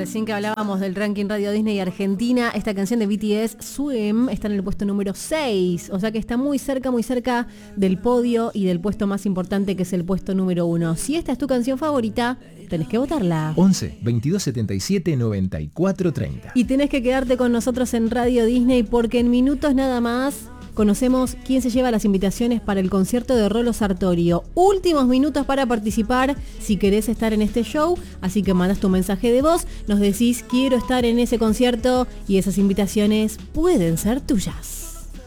Recién que hablábamos del ranking Radio Disney Argentina, esta canción de BTS, Swim, está en el puesto número 6, o sea que está muy cerca del podio y del puesto más importante, que es el puesto número 1. Si esta es tu canción favorita, tenés que votarla. 11 22 77 94 30. Y tenés que quedarte con nosotros en Radio Disney, porque en minutos nada más conocemos quién se lleva las invitaciones para el concierto de Rolo Sartorio. Últimos minutos para participar si querés estar en este show, así que mandás tu mensaje de voz, nos decís quiero estar en ese concierto y esas invitaciones pueden ser tuyas.